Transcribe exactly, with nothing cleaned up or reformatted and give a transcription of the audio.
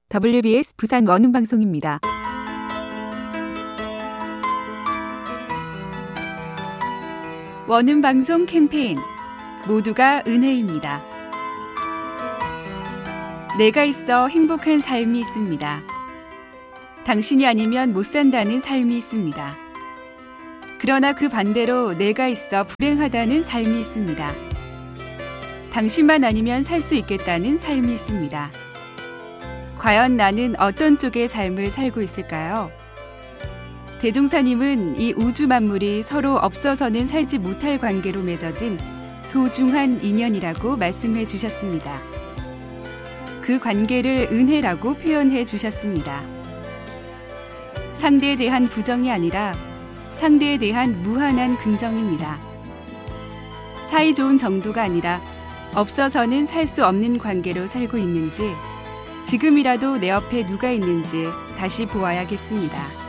더블유비에스 부산 원음방송입니다. 원음방송 캠페인 모두가 은혜입니다. 내가 있어 행복한 삶이 있습니다. 당신이 아니면 못 산다는 삶이 있습니다. 그러나 그 반대로 내가 있어 불행하다는 삶이 있습니다. 당신만 아니면 살 수 있겠다는 삶이 있습니다. 과연 나는 어떤 쪽의 삶을 살고 있을까요? 대종사님은 이 우주 만물이 서로 없어서는 살지 못할 관계로 맺어진 소중한 인연이라고 말씀해 주셨습니다. 그 관계를 은혜라고 표현해 주셨습니다. 상대에 대한 부정이 아니라 상대에 대한 무한한 긍정입니다. 사이 좋은 정도가 아니라 없어서는 살 수 없는 관계로 살고 있는지, 지금이라도 내 옆에 누가 있는지 다시 보아야겠습니다.